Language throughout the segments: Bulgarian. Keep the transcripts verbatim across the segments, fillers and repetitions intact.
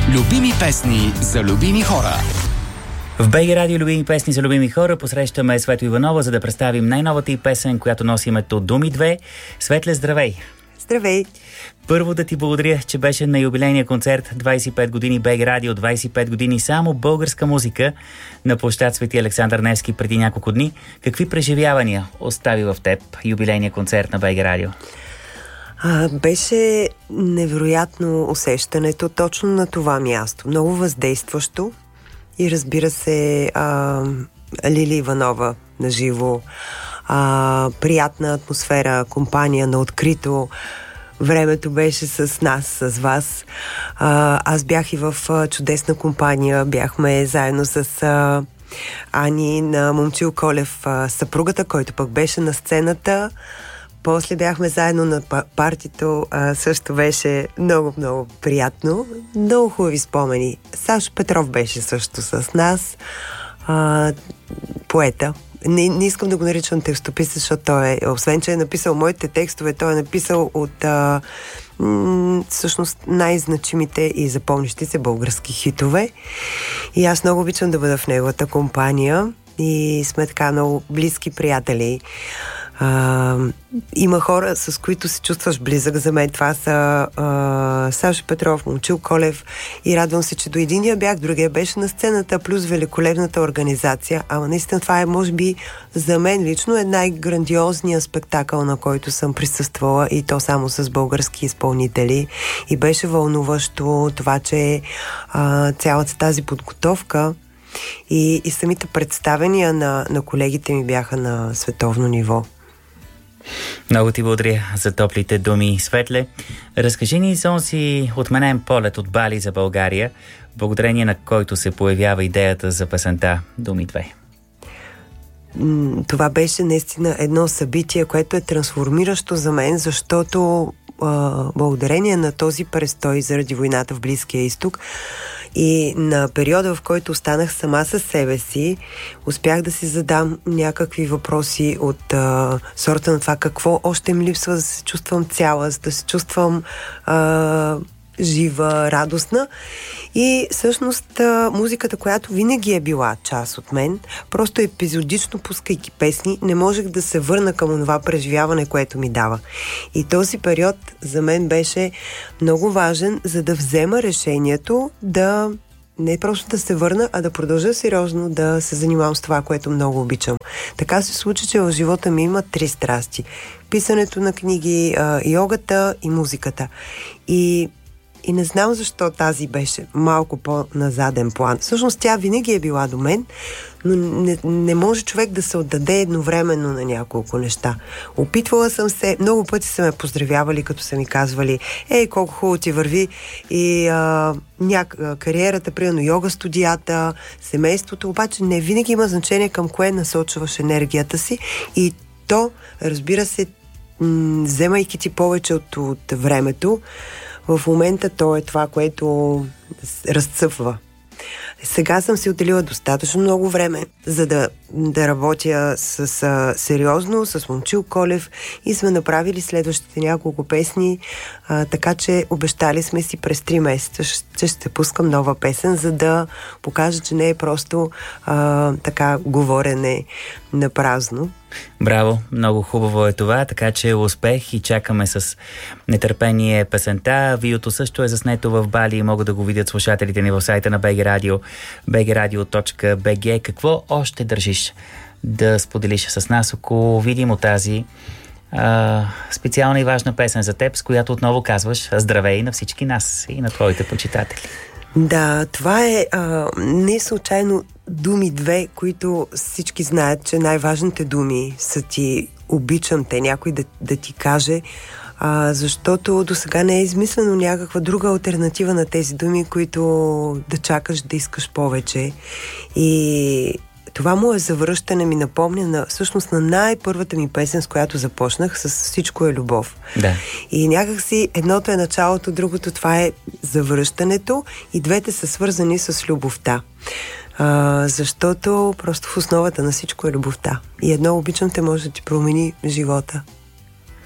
Любими песни за любими хора. В БГ Радио любими песни за любими хора посрещаме Свето Иванова, за да представим най-новата й песен, която носи името Думи две. Светле, здравей! Здравей! Първо да ти благодаря, че беше на юбилейния концерт двайсет и пет години БГ Радио, двайсет и пет години само българска музика на площад Свети Александър Невски преди няколко дни. Какви преживявания остави в теб юбилейния концерт на БГ Радио? А, беше невероятно усещането точно на това място. Много въздействащо и разбира се а, Лили Иванова наживо. А, приятна атмосфера, компания на открито. Времето беше с нас, с вас. А, аз бях и в а, чудесна компания. Бяхме заедно с а, Ани на Момчил Колев, а, съпругата, който пък беше на сцената. После бяхме заедно на партито. А, също беше много-много приятно. Много хубави спомени. Сашо Петров беше също с нас. А, поета. Не, не искам да го наричам текстописец, защото той е, освен че е написал моите текстове, той е написал от а, м- всъщност най-значимите и запомнящи се български хитове. И аз много обичам да бъда в неговата компания и сме така много близки приятели. А, има хора, с които се чувстваш близък. За мен това са а, Сашо Петров, Момчил Колев, и радвам се, че до единия бях, другия беше на сцената, плюс великолепната организация. Ама наистина това е, може би, за мен лично е най-грандиозният спектакъл, на който съм присъствала, и то само с български изпълнители. И беше вълнуващо това, че а, цялата тази подготовка и, и самите представения на, на колегите ми бяха на световно ниво. Много ти благодаря за топлите думи, Светле. Разкажи ни за онзи отменен полет от Бали за България, благодарение на който се появява идеята за песента Думи две. Това беше наистина едно събитие, което е трансформиращо за мен, защото а, благодарение на този престой заради войната в Близкия изток и на периода, в който останах сама със себе си, успях да си задам някакви въпроси от а, сорта на това какво още ми липсва, да се чувствам цяла, да се чувствам а, жива, радостна. И всъщност а, музиката, която винаги е била част от мен, просто епизодично пускайки песни, не можех да се върна към това преживяване, което ми дава. И този период за мен беше много важен, за да взема решението да не просто да се върна, а да продължа сериозно да се занимавам с това, което много обичам. Така се случи, че в живота ми има три страсти. Писането на книги, а, йогата и музиката. И И не знам защо тази беше малко по-на заден план. Всъщност тя винаги е била до мен, но не, не може човек да се отдаде едновременно на няколко неща. Опитвала съм се, много пъти са ме поздравявали, като са ми казвали: ей, колко хубаво ти върви и а, няк, кариерата, примерно йога студията, семейството, обаче не винаги има значение към кое насочваш енергията си, и то, разбира се, м- вземайки ти повече от, от времето, в момента то е това, което разцъфва. Сега съм си отделила достатъчно много време, за да, да работя с, а, сериозно с Момчил Колев, и сме направили следващите няколко песни, а, така че обещали сме си през три месеца, че ще пускам нова песен, за да покажа, че не е просто а, така говорене на празно. Браво, много хубаво е това, така че успех и чакаме с нетърпение песента. Видеото също е заснето в Бали и могат да го видят слушателите ни в сайта на БГ Радио, би джи радио точка би джи. Какво още държиш да споделиш с нас, ако видим от тази а, специална и важна песен за теб, с която отново казваш здравей на всички нас и на твоите почитатели? Да, това е а, не случайно Думи две, които всички знаят, че най-важните думи са ти обичам те, някой да, да ти каже, а, защото до сега не е измислено някаква друга алтернатива на тези думи, които да чакаш да искаш повече. И това му е завръщане ми напомня на, всъщност на най-първата ми песен, с която започнах, с Всичко е любов. Да. И някакси едното е началото, другото това е завръщането, и двете са свързани с любовта. А, защото просто в основата на всичко е любовта. И едно обичам те може да ти промени живота.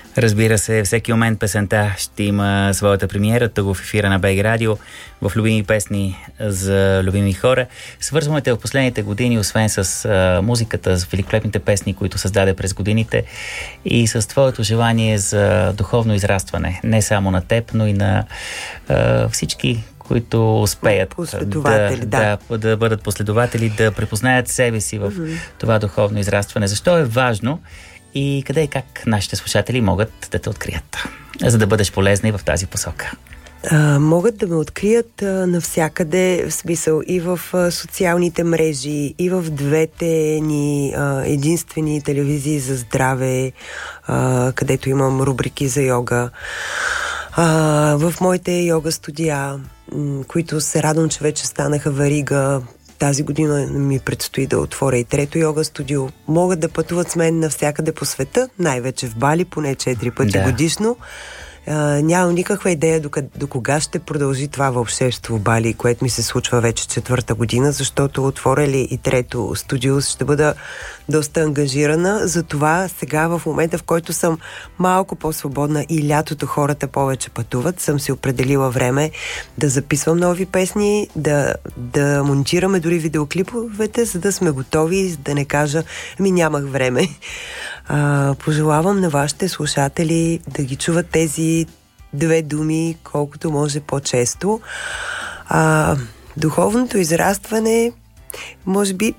Разбира се, всеки момент песента ще има своята премиера тук в ефира на БГ Радио, в любими песни за любими хора. Свързваме те в последните години, освен с а, музиката, с великолепните песни, които създаде през годините, и с твоето желание за духовно израстване. Не само на теб, но и на а, всички, които успеят да, да. Да, да бъдат последователи, да препознаят себе си в mm-hmm. това духовно израстване. Защо е важно и къде и как нашите слушатели могат да те открият, за да бъдеш полезна и в тази посока? А, могат да ме открият а, навсякъде, в смисъл и в а, социалните мрежи, и в двете ни а, единствени телевизии за здраве, а, където имам рубрики за йога. А, в моите йога студия, м- които се радвам, че вече станаха верига. Тази година ми предстои да отворя и трето йога студио. Могат да пътуват с мен навсякъде по света, най-вече в Бали, поне четири пъти да. годишно. Uh, нямам никаква идея до, до кога ще продължи това вълшебство в Бали, което ми се случва вече четвърта година, защото отворя ли и трето студио, ще бъда доста ангажирана. Затова сега, в момента, в който съм малко по-свободна и лятото хората повече пътуват, съм си определила време да записвам нови песни, да, да монтираме дори видеоклиповете, за да сме готови, да не кажа, ами нямах време. Uh, пожелавам на вашите слушатели да ги чуват тези две думи колкото може по-често. Uh, духовното израстване може би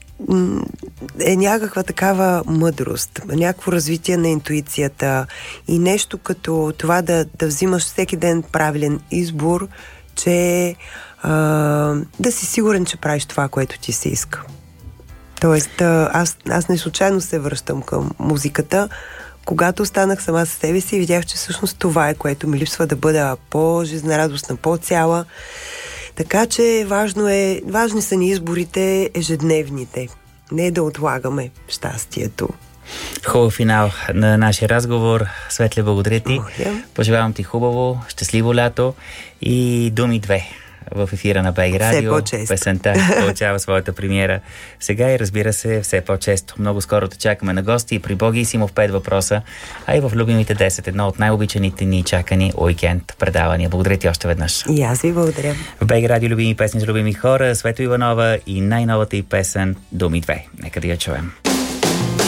е някаква такава мъдрост, някакво развитие на интуицията и нещо като това да, да взимаш всеки ден правилен избор, че uh, да си сигурен, че правиш това, което ти се иска. Тоест, аз, аз не случайно се връщам към музиката. Когато останах сама със себе си, видях, че всъщност това е, което ми липсва, да бъда по-жизнерадостна, по-цяла. Така че важно е, важни са ни изборите ежедневните. Не да отлагаме щастието. Хубав финал на нашия разговор. Светле, благодаря ти. Oh, yeah. Пожелавам ти хубаво, щастливо лято и думи две в ефира на БГ Радио. Песента получава своята премиера сега и, разбира се, все по-често. Много скоро те чакаме на гости и при Боги Симов пет въпроса, а и в любимите десет, едно от най-обичаните ни чакани уикенд предавания. Благодаря ти още веднъж. И аз ви благодаря. В БГ Радио любими песни за любими хора, Свето Иванова и най-новата й песен Думи две. Нека да я чуем.